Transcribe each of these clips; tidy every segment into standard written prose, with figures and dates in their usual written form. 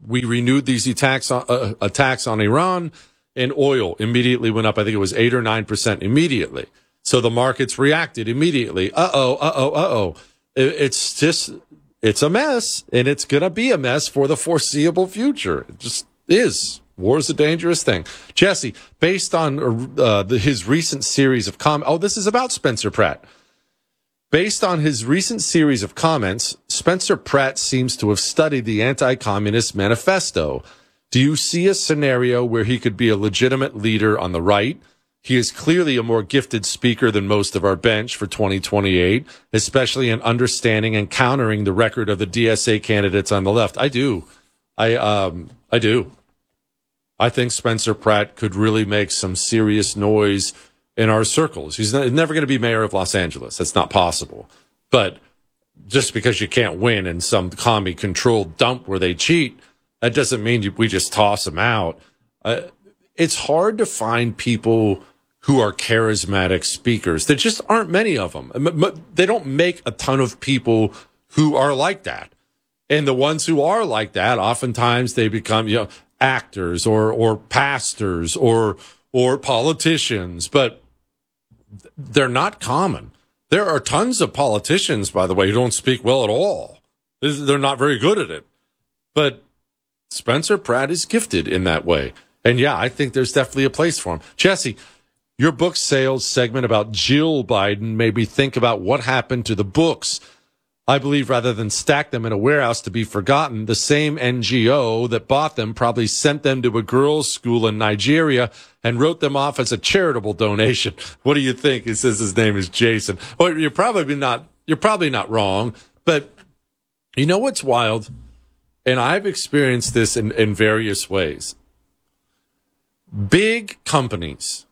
we renewed these attacks on Iran, and oil immediately went up. I think it was 8 or 9% immediately. So the markets reacted immediately. It's a mess, and it's going to be a mess for the foreseeable future. It just is. War is a dangerous thing. Jesse, based on his recent series of comments, this is about Spencer Pratt. Based on his recent series of comments, Spencer Pratt seems to have studied the Anti-Communist Manifesto. Do you see a scenario where he could be a legitimate leader on the right? He is clearly a more gifted speaker than most of our bench for 2028, especially in understanding and countering the record of the DSA candidates on the left. I do. I do. I think Spencer Pratt could really make some serious noise in our circles. He's never going to be mayor of Los Angeles. That's not possible. But just because you can't win in some commie-controlled dump where they cheat, that doesn't mean we just toss him out. It's hard to find people who are charismatic speakers. There just aren't many of them. They don't make a ton of people who are like that. And the ones who are like that, oftentimes they become, actors or pastors or politicians, but they're not common. There are tons of politicians, by the way, who don't speak well at all. They're not very good at it. But Spencer Pratt is gifted in that way. And yeah, I think there's definitely a place for him. Jesse, your book sales segment about Jill Biden made me think about what happened to the books. I believe rather than stack them in a warehouse to be forgotten, the same NGO that bought them probably sent them to a girls' school in Nigeria and wrote them off as a charitable donation. What do you think? He says his name is Jason. Well, you're probably not wrong, but you know what's wild? And I've experienced this in various ways. Big companies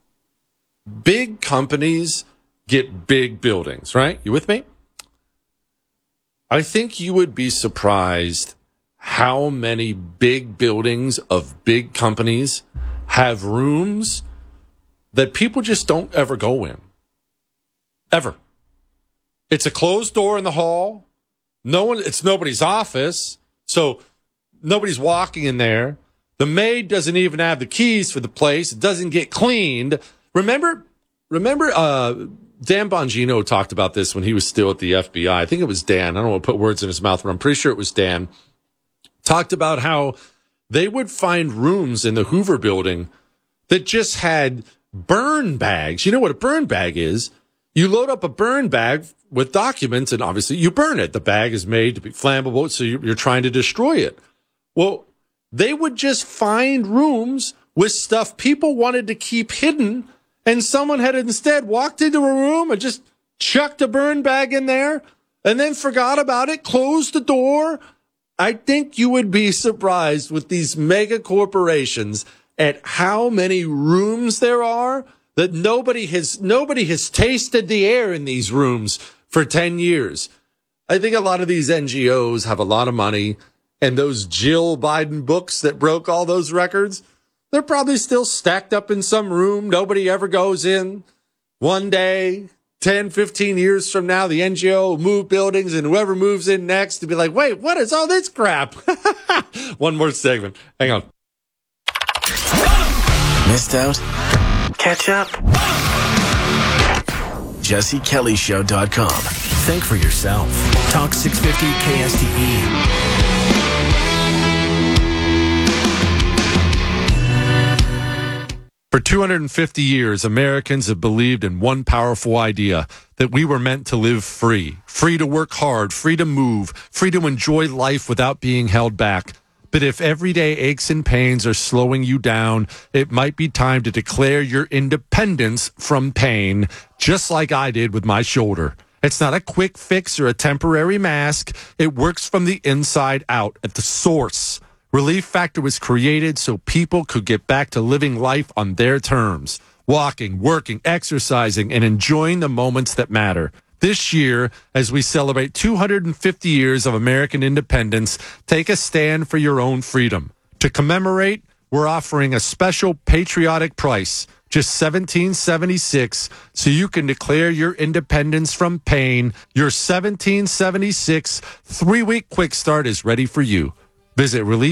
get big buildings, right? You with me? I think you would be surprised how many big buildings of big companies have rooms that people just don't ever go in. Ever. It's a closed door in the hall. It's nobody's office. So nobody's walking in there. The maid doesn't even have the keys for the place. It doesn't get cleaned. Remember, Dan Bongino talked about this when he was still at the FBI. I think it was Dan. I don't want to put words in his mouth, but I'm pretty sure it was Dan. Talked about how they would find rooms in the Hoover building that just had burn bags. You know what a burn bag is? You load up a burn bag with documents, and obviously you burn it. The bag is made to be flammable, so you're trying to destroy it. Well, they would just find rooms with stuff people wanted to keep hidden, and someone had instead walked into a room and just chucked a burn bag in there and then forgot about it, closed the door. I think you would be surprised with these mega corporations at how many rooms there are that nobody has tasted the air in these rooms for 10 years. I think a lot of these NGOs have a lot of money, and those Jill Biden books that broke all those records, they're probably still stacked up in some room nobody ever goes in. One day, 10, 15 years from now, the NGO will move buildings, and whoever moves in next to be like, wait, what is all this crap? One more segment. Hang on. Missed out? Catch up? JesseKellyShow.com. Think for yourself. Talk 650 KSTE. For 250 years, Americans have believed in one powerful idea, that we were meant to live free. Free to work hard, free to move, free to enjoy life without being held back. But if everyday aches and pains are slowing you down, it might be time to declare your independence from pain, just like I did with my shoulder. It's not a quick fix or a temporary mask. It works from the inside out at the source. Relief Factor was created so people could get back to living life on their terms, walking, working, exercising, and enjoying the moments that matter. This year, as we celebrate 250 years of American independence, take a stand for your own freedom. To commemorate, we're offering a special patriotic price, just $17.76, so you can declare your independence from pain. Your $17.76 3-week quick start is ready for you. Visit Relief